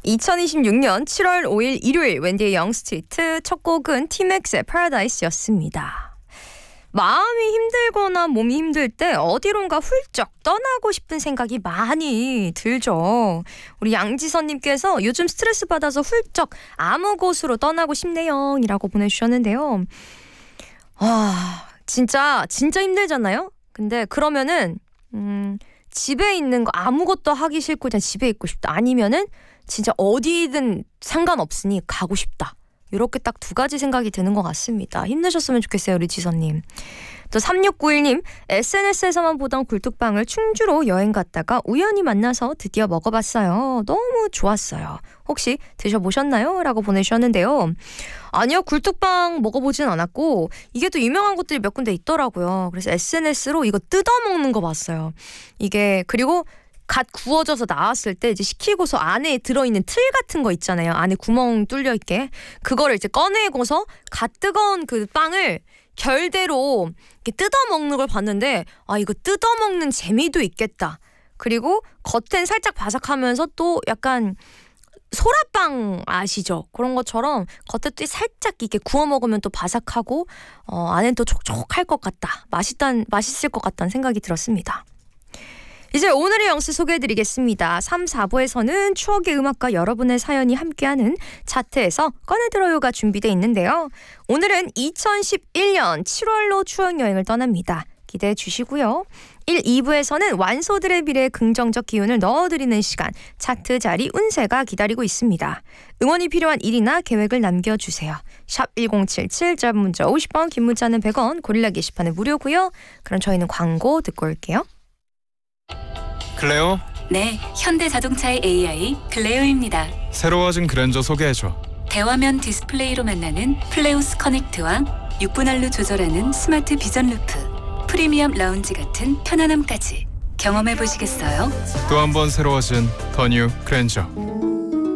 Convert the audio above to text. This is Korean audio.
2026년 7월 5일 일요일 웬디의 영스트리트 첫 곡은 티맥스의 파라다이스였습니다. 마음이 힘들거나 몸이 힘들 때 어디론가 훌쩍 떠나고 싶은 생각이 많이 들죠. 우리 양지선님께서 요즘 스트레스 받아서 훌쩍 아무 곳으로 떠나고 싶네요 이라고 보내주셨는데요. 진짜 힘들잖아요. 근데 그러면은 집에 있는 거 아무것도 하기 싫고 그냥 집에 있고 싶다. 아니면은 진짜 어디든 상관없으니 가고 싶다. 이렇게 딱 두 가지 생각이 드는 것 같습니다. 힘내셨으면 좋겠어요, 우리 지선님. 또 3691님, SNS에서만 보던 굴뚝빵을 충주로 여행 갔다가 우연히 만나서 드디어 먹어봤어요. 너무 좋았어요. 혹시 드셔보셨나요? 라고 보내주셨는데요. 아니요, 굴뚝빵 먹어보진 않았고 이게 또 유명한 곳들이 몇 군데 있더라고요. 그래서 SNS로 이거 뜯어먹는 거 봤어요. 이게 그리고 갓 구워져서 나왔을 때 이제 식히고서 안에 들어있는 틀 같은 거 있잖아요. 안에 구멍 뚫려 있게 그거를 이제 꺼내고서 갓 뜨거운 그 빵을 결대로 이렇게 뜯어먹는 걸 봤는데 이거 뜯어먹는 재미도 있겠다. 그리고 겉엔 살짝 바삭하면서 또 약간 소라빵 아시죠? 그런 것처럼 겉에 또 살짝 이렇게 구워 먹으면 또 바삭하고 안엔 또 촉촉할 것 같다. 맛있을 것 같다는 생각이 들었습니다. 이제 오늘의 영스 소개해드리겠습니다. 3, 4부에서는 추억의 음악과 여러분의 사연이 함께하는 차트에서 꺼내들어요가 준비되어 있는데요. 오늘은 2011년 7월로 추억여행을 떠납니다. 기대해 주시고요. 1, 2부에서는 완소들의 미래에 긍정적 기운을 넣어드리는 시간 차트 자리 운세가 기다리고 있습니다. 응원이 필요한 일이나 계획을 남겨주세요. 샵 1077 짧은 문자 50원 긴 문자는 100원 고릴라 게시판은 무료고요. 그럼 저희는 광고 듣고 올게요. 클레오? 네, 현대자동차의 AI 클레오입니다. 새로워진 그랜저 소개해줘. 대화면 디스플레이로 만나는 플레오스 커넥트와 6분할로 조절하는 스마트 비전 루프, 프리미엄 라운지 같은 편안함까지 경험해 보시겠어요? 또 한 번 새로워진 더 뉴 그랜저.